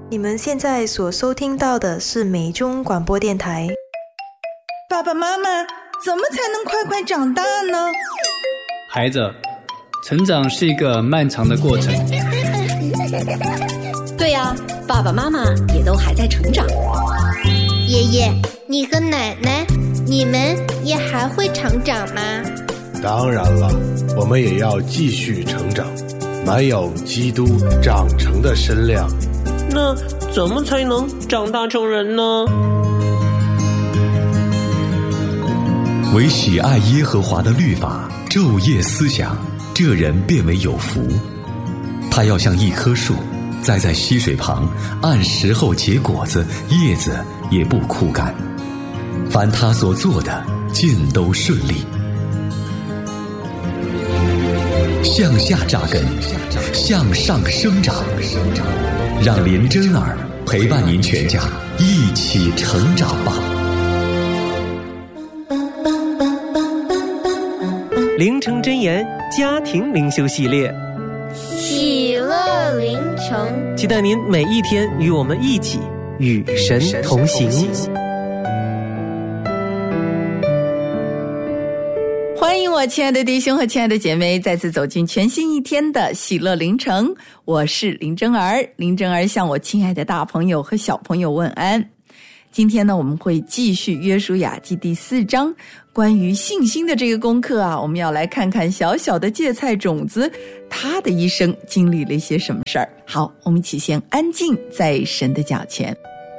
你们现在所收听到的是美中广播电台。 爸爸妈妈，怎么才能快快长大呢？ 孩子，成长是一个漫长的过程。 对呀，爸爸妈妈也都还在成长。 爷爷，你和奶奶，你们也还会成长吗？ 当然了，我们也要继续成长，满有基督长成的身量。 那怎么才能长大成人呢？ 唯喜爱耶和华的律法，昼夜思想，这人变为有福。他要像一棵树，栽在溪水旁，按时候结果子，叶子也不枯干。凡他所做的，尽都顺利。向下扎根，向上生长，让林真儿陪伴您全家一起成长吧。 灵城真言家庭灵修系列， 喜乐灵城， 期待您每一天与我们一起与神同行。 欢迎我亲爱的弟兄和亲爱的姐妹再次走进全新一天的喜乐灵城，我是林真儿。林真儿向我亲爱的大朋友和小朋友问安。今天呢，我们会继续约书亚记第4章关于信心的这个功课啊，我们要来看看小小的芥菜种子他的一生经历了一些什么事儿。好，我们一起先安静在神的脚前。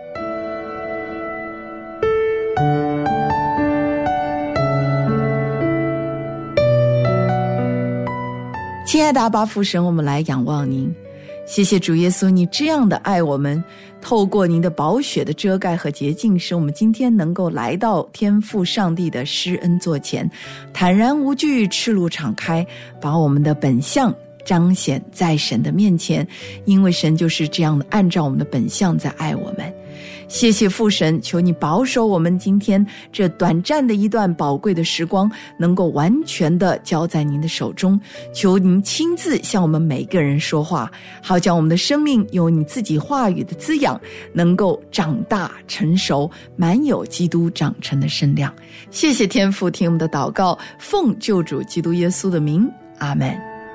亲爱的阿爸父神，我们来仰望您，谢谢主耶稣，你这样的爱我们，透过您的宝血的遮盖和洁净，使我们今天能够来到天父上帝的施恩座前，坦然无惧，赤露敞开，把我们的本相彰显在神的面前，因为神就是这样的按照我们的本相在爱我们。谢谢父神，求你保守我们今天这短暂的一段宝贵的时光能够完全的交在您的手中，求您亲自向我们每个人说话，好将我们的生命有你自己话语的滋养，能够长大成熟，满有基督长成的身量。谢谢天父，听我们的祷告，奉救主基督耶稣的名，阿们。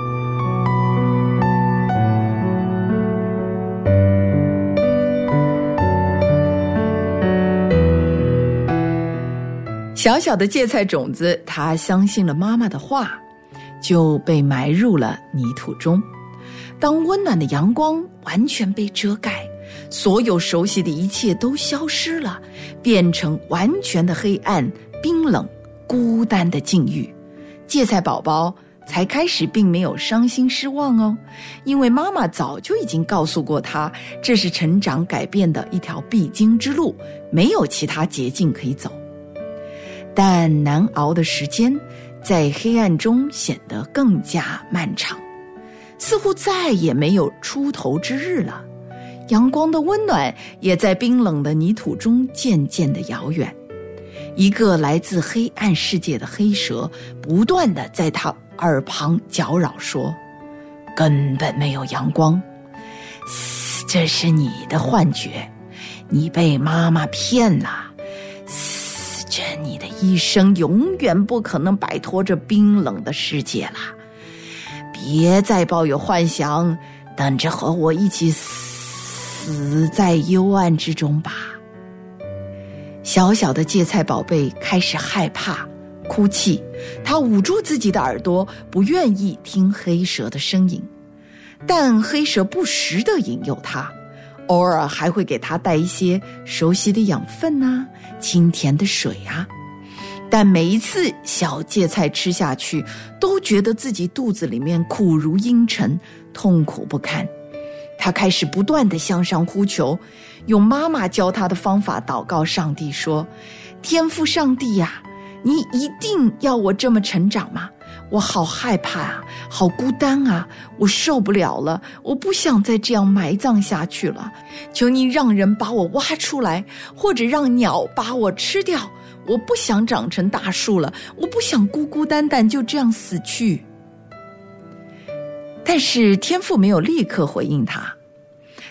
小小的芥菜种子，他相信了妈妈的话，就被埋入了泥土中。当温暖的阳光完全被遮盖，所有熟悉的一切都消失了，变成完全的黑暗、冰冷、孤单的境遇。芥菜宝宝才开始并没有伤心失望哦，因为妈妈早就已经告诉过他，这是成长改变的一条必经之路，没有其他捷径可以走。但难熬的时间在黑暗中显得更加漫长，似乎再也没有出头之日了。阳光的温暖也在冰冷的泥土中渐渐的遥远。一个来自黑暗世界的黑蛇不断地在他耳旁搅扰说，根本没有阳光，这是你的幻觉，你被妈妈骗了，你的一生永远不可能摆脱这冰冷的世界了，别再抱有幻想，等着和我一起死在幽暗之中吧。小小的芥菜宝贝开始害怕哭泣，他捂住自己的耳朵，不愿意听黑蛇的声音，但黑蛇不时地引诱他，偶尔还会给他带一些熟悉的养分啊，清甜的水啊。但每一次小芥菜吃下去，都觉得自己肚子里面苦如阴沉，痛苦不堪。他开始不断地向上呼求，用妈妈教他的方法祷告上帝说，天父上帝呀，你一定要我这么成长吗？我好害怕啊，好孤单啊，我受不了了，我不想再这样埋葬下去了，求你让人把我挖出来，或者让鸟把我吃掉，我不想长成大树了，我不想孤孤单单就这样死去。但是天父没有立刻回应他，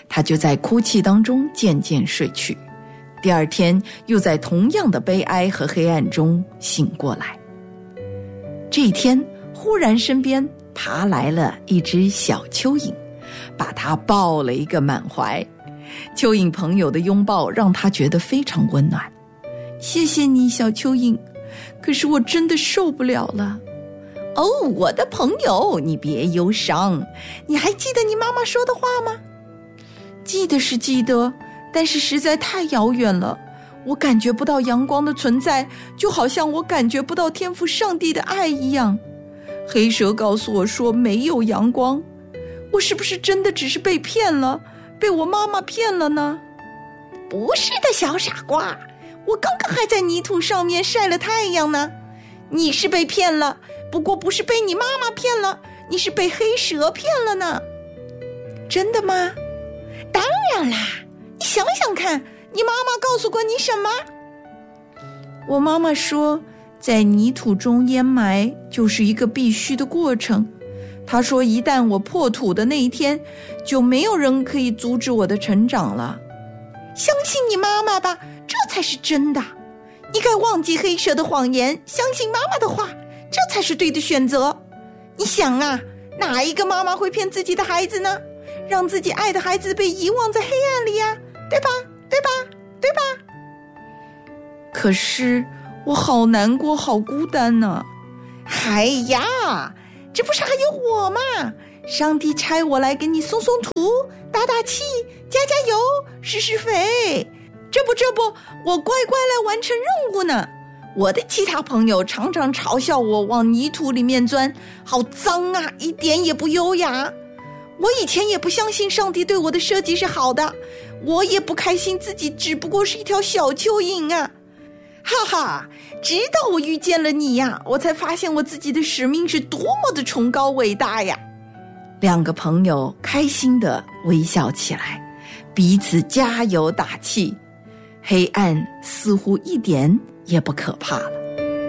他就在哭泣当中渐渐睡去。第二天又在同样的悲哀和黑暗中醒过来。这一天忽然身边爬来了一只小蚯蚓，把他抱了一个满怀。蚯蚓朋友的拥抱让他觉得非常温暖。谢谢你，小蚯蚓，可是我真的受不了了。哦，我的朋友，你别忧伤，你还记得你妈妈说的话吗？记得是记得，但是实在太遥远了，我感觉不到阳光的存在，就好像我感觉不到天父上帝的爱一样。黑蛇告诉我说没有阳光，我是不是真的只是被骗了，被我妈妈骗了呢？不是的，小傻瓜，我刚刚还在泥土上面晒了太阳呢。你是被骗了，不过不是被你妈妈骗了，你是被黑蛇骗了呢。真的吗？当然啦，你想想看，你妈妈告诉过你什么？我妈妈说，在泥土中淹埋就是一个必须的过程。她说，一旦我破土的那一天，就没有人可以阻止我的成长了。相信你妈妈吧，这才是真的。你该忘记黑蛇的谎言，相信妈妈的话，这才是对的选择。你想啊，哪一个妈妈会骗自己的孩子呢？让自己爱的孩子被遗忘在黑暗里呀，对吧？对吧？对吧？可是我好难过，好孤单呢。哎呀，这不是还有我吗？上帝差我来给你松松土，打打气，加加油，施施肥。这不，我乖乖来完成任务呢。我的其他朋友常常嘲笑我往泥土里面钻，好脏啊，一点也不优雅。我以前也不相信上帝对我的设计是好的，我也不开心自己只不过是一条小蚯蚓啊。哈哈，直到我遇见了你呀，我才发现我自己的使命是多么的崇高伟大呀。两个朋友开心地微笑起来，彼此加油打气，黑暗似乎一点也不可怕了。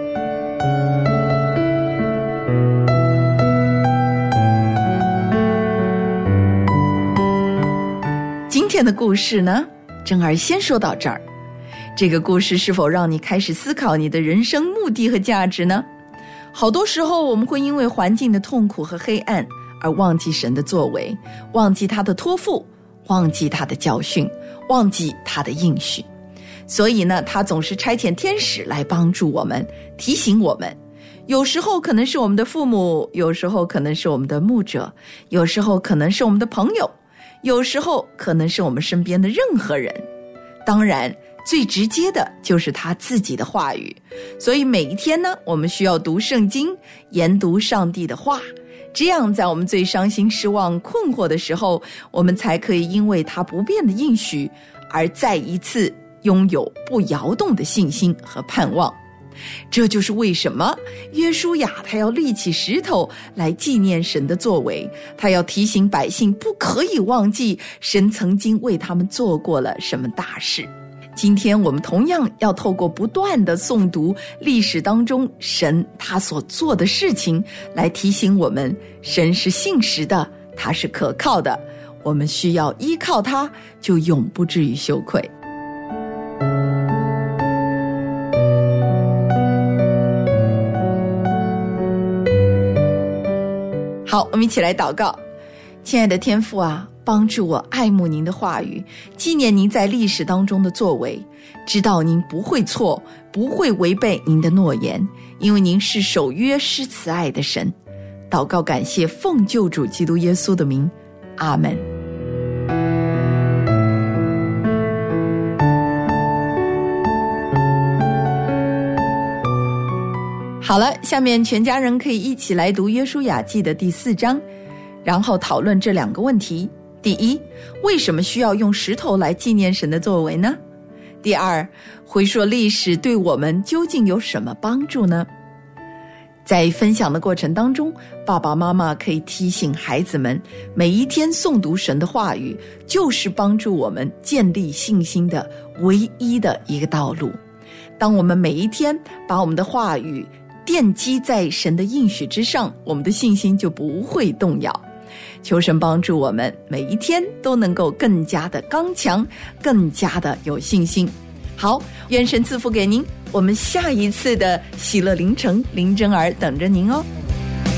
今天的故事呢，珍儿先说到这儿。这个故事是否让你开始思考你的人生目的和价值呢？好多时候我们会因为环境的痛苦和黑暗而忘记神的作为，忘记他的托付，忘记他的教训，忘记他的应许。所以呢，他总是差遣天使来帮助我们，提醒我们。有时候可能是我们的父母，有时候可能是我们的牧者，有时候可能是我们的朋友，有时候可能是我们身边的任何人。当然最直接的就是他自己的话语。所以每一天呢，我们需要读圣经，研读上帝的话，这样在我们最伤心失望困惑的时候，我们才可以因为他不变的应许而再一次拥有不摇动的信心和盼望。这就是为什么约书亚他要立起石头来纪念神的作为，他要提醒百姓不可以忘记神曾经为他们做过了什么大事。今天我们同样要透过不断的诵读历史当中神他所做的事情，来提醒我们神是信实的，他是可靠的，我们需要依靠他，就永不至于羞愧。好，我们一起来祷告。亲爱的天父啊，帮助我爱慕您的话语，纪念您在历史当中的作为，知道您不会错，不会违背您的诺言，因为您是守约施慈爱的神。祷告感谢，奉救主基督耶稣的名，阿们。好了，下面全家人可以一起来读约书亚记的第4章，然后讨论这2个问题。第一，为什么需要用石头来纪念神的作为呢？第二，回溯历史对我们究竟有什么帮助呢？在分享的过程当中，爸爸妈妈可以提醒孩子们，每一天诵读神的话语，就是帮助我们建立信心的唯一的一个道路。当我们每一天把我们的话语奠基在神的应许之上，我们的信心就不会动摇。 求神帮助我们每一天都能够更加的刚强，更加的有信心。好，愿神赐福给您，我们下一次的喜乐凌晨林真儿等着您哦。